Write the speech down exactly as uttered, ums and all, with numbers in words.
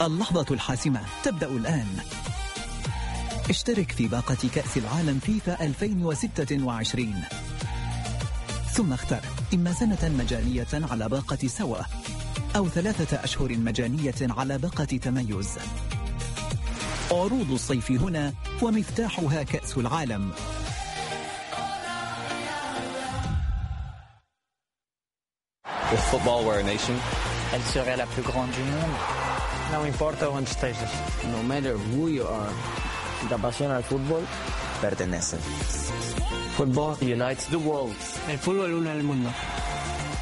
اللحظة الحاسمة تبدأ الآن. اشترك في باقة كأس العالم فيفا ألفين وستة وعشرين، ثم اختر إما سنة مجانية على باقة سوا أو ثلاثة أشهر مجانية على باقة تميز. عروض الصيف هنا ومفتاحها كأس العالم. If football were a nation, elle serait la plus grande du monde. Não importa onde estejas. No matter who you are, si te apasiona el fútbol, pertenece. football unites the world. El fútbol une el mundo.